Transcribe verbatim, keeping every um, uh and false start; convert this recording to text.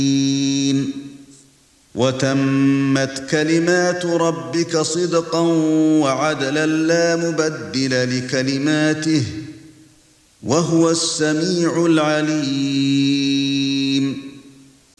وَتَمَّتْ كَلِمَاتُ رَبِّكَ صِدْقًا وَعَدْلًا لَّا مُبَدِّلَ لِكَلِمَاتِهِ وَهُوَ السَّمِيعُ الْعَلِيمُ